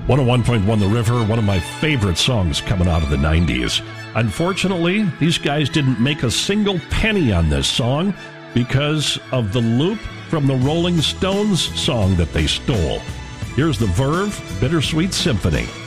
101.1 The River, one of my favorite songs coming out of the 90s. Unfortunately, these guys didn't make a single penny on this song because of the loop from the Rolling Stones song that they stole. Here's the Verve Bittersweet Symphony.